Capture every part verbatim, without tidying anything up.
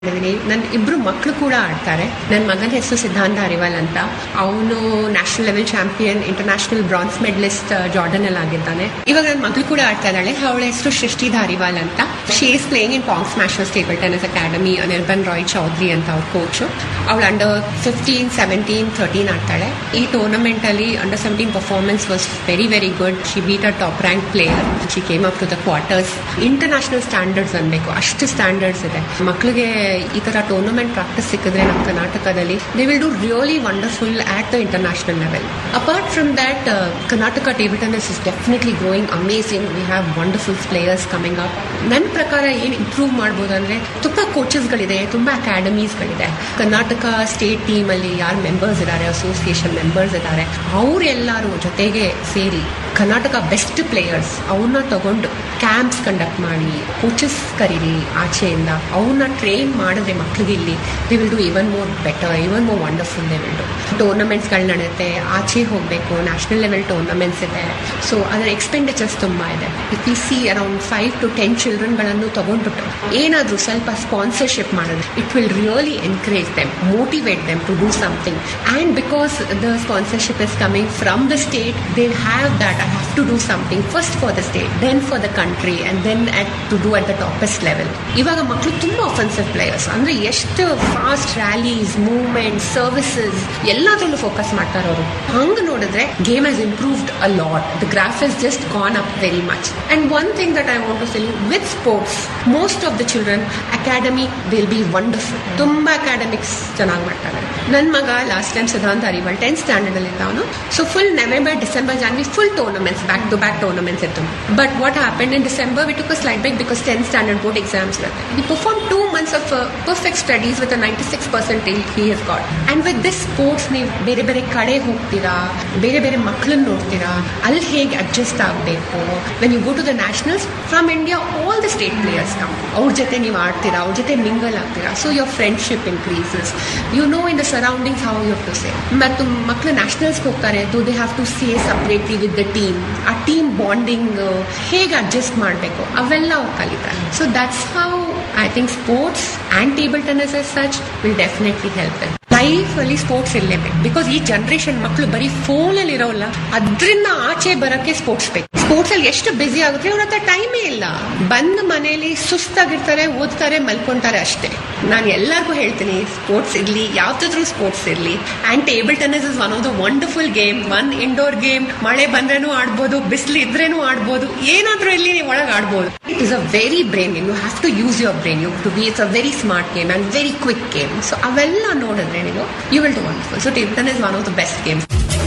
ನನ್ನ ಇಬ್ರು ಮಕ್ಕಳು ಕೂಡ ಆಡ್ತಾರೆ. ನನ್ನ ಮಗನ ಹೆಸರು ಸಿದ್ಧಾಂತ ಅರಿವಾಲ್ ಅಂತ. ಅವನು national level champion, international bronze medallist Jordan ಅಲ್ಲಿ ಆಗಿದ್ದಾನೆ. ಇವಾಗ ನನ್ನ ಮಗಳು ಕೂಡ ಆಡ್ತಾ ಇದ್ದಾಳೆ. ಅವಳ ಹೆಸರು ಸೃಷ್ಟಿ ಧಾರಿವಾಲ್ ಅಂತ. She is playing in Kong ಸ್ಮ್ಯಾಶರ್ಸ್ table tennis academy. ನಿರ್ಬನ್ Roy Chaudhary ಅಂತ ಅವ್ರ ಕೋಚು. ಅವಳು ಅಂಡರ್ ಫಿಫ್ಟೀನ್ ಸೆವೆಂಟೀನ್ ಥರ್ಟೀನ್ ಆಡ್ತಾಳೆ. ಈ ಟೂರ್ನಮೆಂಟ್ ಅಲ್ಲಿ under seventeen performance was very very good. She beet a top rank player. She came up to the quarters. International standards ಅನ್ಬೇಕು, ಅಷ್ಟು standards ಇದೆ. ಮಕ್ಕಳಿಗೆ ಈ ತರ ಟೂರ್ನಮೆಂಟ್ ಪ್ರಾಕ್ಟೀಸ್ ಸಿಕ್ಕಿದ್ರೆ ನಮ್ಮ ಕರ್ನಾಟಕದಲ್ಲಿ they will do really wonderful at the international level. Apart from that, Karnataka table tennis is definitely growing amazing. We have wonderful players coming up. ನನ್ನ ಪ್ರಕಾರ ಏನು ಇಂಪ್ರೂವ್ ಮಾಡ್ಬೋದು ಅಂದ್ರೆ ತುಂಬಾ ಕೋಚಸ್ಗಳಿದೆ, ತುಂಬಾ ಅಕಾಡೆಮೀಸ್ಗಳಿದೆ. ಕರ್ನಾಟಕ ಸ್ಟೇಟ್ ಟೀಮ್ ಅಲ್ಲಿ ಯಾರು ಮೆಂಬರ್ಸ್ ಇದ್ದಾರೆ, ಅಸೋಸಿಯೇಷನ್ ಮೆಂಬರ್ಸ್ ಇದ್ದಾರೆ, ಅವರೆಲ್ಲರೂ ಜೊತೆಗೆ ಸೇರಿ ಕರ್ನಾಟಕ ಬೆಸ್ಟ್ ಪ್ಲೇಯರ್ಸ್ ಅವ್ರನ್ನ ತಗೊಂಡು ಕ್ಯಾಂಪ್ಸ್ ಕಂಡಕ್ಟ್ ಮಾಡಿ, ಕೋಚಸ್ ಕರೀರಿ ಆಚೆಯಿಂದ, ಅವ್ರನ್ನ ಟ್ರೈನ್ ಮಾಡಿದ್ರೆ ಮಕ್ಕಳಿಗೆ ಇಲ್ಲಿ they will do even more better, even more wonderful. They will do ಟೂರ್ನಮೆಂಟ್ಸ್ಗಳು ನಡೆಯುತ್ತೆ, ಆಚೆ ಹೋಗಬೇಕು, ನ್ಯಾಷನಲ್ ಲೆವೆಲ್ ಟೂರ್ನಮೆಂಟ್ಸ್ ಇದೆ. ಸೊ ಅದರ ಎಕ್ಸ್ಪೆಂಡಿಚರ್ಸ್ ತುಂಬ ಇದೆ. If U C around five to ten ಚಿಲ್ಡ್ರನ್ಗಳನ್ನು ತಗೊಂಡ್ಬಿಟ್ಟು ಏನಾದರೂ ಸ್ವಲ್ಪ ಸ್ಪಾನ್ಸರ್ಶಿಪ್ ಮಾಡಿದ್ರೆ it will really encourage them, motivate them to do something. And because the sponsorship is coming from the state, they have that I have to do something first for the state, then for the country, and then at, to do at the toppest level. ಇವಾಗ ಮಕ್ಕಳು ತುಂಬಾ offensive players ಅಂದ್ರೆ ಎಷ್ಟು fast rallies, movement, services ಎಲ್ಲದರಲ್ಲೂ focus ಮಾಡ್ತಾರೆ ಅವರು. ಹಂಗ ನೋಡಿದ್ರೆ game has improved a lot. The graph has just gone up very much. And one thing that I want to tell you, with sports most of the children academy will be wonderful. ತುಂಬಾ academics ಚೆನ್ನಾಗಿ ಮಾಡ್ತಾರೆ. ನನ್ನ ಮಗ last time ಸಿದ್ಧಾಂತ ಅರಿವಾಲ್ tenth standard ಅಲ್ಲಿ ಇದ್ದವನು. So full November December January full tournaments, back to back tournaments at them. But what happened in December, we took a slight break because tenth standard board exams were there. He performed two months of uh, perfect studies with a ninety-six percentile he has got. And with this sports, ನೀವು ಬೇರೆ ಬೇರೆ ಕಡೆ ಹೋಗ್ತೀರಾ, ಬೇರೆ ಬೇರೆ ಮಕ್ಕಳನ್ನ ನೋಡ್ತೀರಾ, ಅಲ್ಲಿ ಹೇಗೆ ಅಡ್ಜಸ್ಟ್ ಆಗಬೇಕು. when you go to the nationals from India, all the state players come. ಅವ್ರ ಜೊತೆ ನೀವು ಆಡ್ತೀರಾ, ಅವ್ರ ಜೊತೆ ಮಿಂಗಲ್ ಆಗ್ತೀರಾ. So your friendship increases. You know in the surroundings how you have to say. ಮತ್ತು ಮಕ್ಕಳು ನ್ಯಾಷನಲ್ಸ್ಗೆ ಹೋಗ್ತಾರೆ, do they have to say separately with the team, ಆ ಟೀಮ್ ಬಾಂಡಿಂಗ್ ಹೇಗೆ ಅಡ್ಜಸ್ಟ್ ಮಾಡಬೇಕು ಅವೆಲ್ಲ ಅವ್ರು ಕಲಿತಾರೆ. So that's how I think sports and table tennis as such will definitely help them. Life ಅಲ್ಲಿ ಸ್ಪೋರ್ಟ್ಸ್ ಇರಲೇಬೇಕು. ಬಿಕಾಸ್ ಈ ಜನರೇಷನ್ ಮಕ್ಕಳು ಬರೀ ಫೋನ್ ಅಲ್ಲಿ ಇರೋಲ್ಲ, ಅದರಿಂದ ಆಚೆ ಬರಕ್ಕೆ ಸ್ಪೋರ್ಟ್ಸ್ ಬೇಕು. ಸ್ಪೋರ್ಟ್ಸ್ ಅಲ್ಲಿ ಎಷ್ಟು ಬಿಸಿ ಆಗುತ್ತೆ, ಅವ್ರ ಹತ್ರ ಟೈಮೇ ಇಲ್ಲ. ಬಂದ ಮನೇಲಿ ಸುಸ್ತಾಗಿರ್ತಾರೆ, ಓದ್ತಾರೆ, ಮಲ್ಕೊಂತಾರೆ ಅಷ್ಟೇ. ನಾನು ಎಲ್ಲರಿಗೂ ಹೇಳ್ತೀನಿ, ಸ್ಪೋರ್ಟ್ಸ್ ಇರ್ಲಿ, ಯಾವ್ದಾದ್ರು ಸ್ಪೋರ್ಟ್ಸ್ ಇರ್ಲಿ. And table tennis is one of the wonderful game. One indoor game, ಮಳೆ ಬಂದ್ರೇನು ಆಡ್ಬೋದು, ಬಿಸಿಲು ಇದ್ರೇನು ಆಡ್ಬೋದು, ಏನಾದ್ರೂ ಇಲ್ಲಿ ನೀವು ಒಳಗೆ ಆಡ್ಬೋದು. It is a very brain game. You have to use your brain. You to be it's a very smart game and very quick game. So ಅವೆಲ್ಲ ನೋಡಿದ್ರೆ ನೀವು you will do wonderful. So table tennis is one of the best games.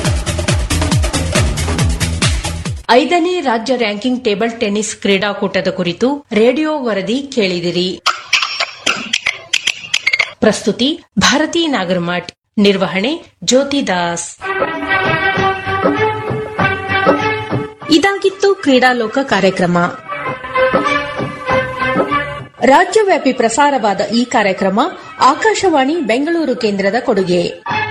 ಐದನೇ ರಾಜ್ಯ ranking table tennis ಕ್ರೀಡಾಕೂಟದ ಕುರಿತು radio ವರದಿ ಕೇಳಿದಿರಿ. ಪ್ರಸ್ತುತಿ ಭಾರತಿ ನಾಗರಮಠ್, ನಿರ್ವಹಣೆ ಜ್ಯೋತಿ ದಾಸ್. ಇದಾಗಿತ್ತು ಕ್ರೀಡಾಲೋಕ ಕಾರ್ಯಕ್ರಮ. ರಾಜ್ಯವ್ಯಾಪಿ ಪ್ರಸಾರವಾದ ಈ ಕಾರ್ಯಕ್ರಮ ಆಕಾಶವಾಣಿ ಬೆಂಗಳೂರು ಕೇಂದ್ರದ ಕೊಡುಗೆ.